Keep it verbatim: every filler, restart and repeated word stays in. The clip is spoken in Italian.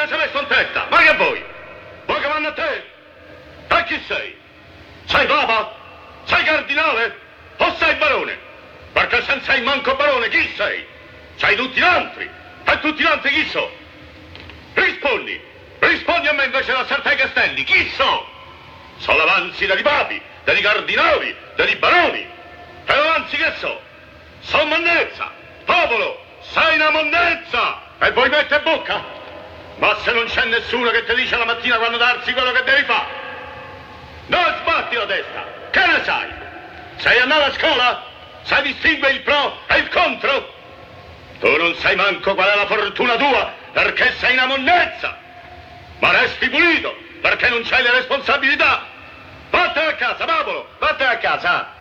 si è messo in testa? Ma che vuoi? Vuoi che vanno a te? E chi sei? Sei papa? Sei cardinale? O sei barone? Perché se non sei manco barone, chi sei? Sei tutti gli altri. E tutti gli altri chi so? Rispondi. Rispondi a me invece da Sartè Castelli. Chi so? Sono avanzi dei papi, dei cardinali, dei baroni. E avanzi che so? Sono monnezza. Popolo, sei una monnezza. E vuoi mettere bocca? Ma se non c'è nessuno che ti dice la mattina quando darsi quello che devi fare. Non sbatti la testa. Che ne sai? Sei andato a scuola? Sai distinguere il pro e il contro? Tu non sai manco qual è la fortuna tua, perché sei una monnezza. Ma resti pulito, perché non c'hai le responsabilità. Vattene a casa, popolo, vattene a casa.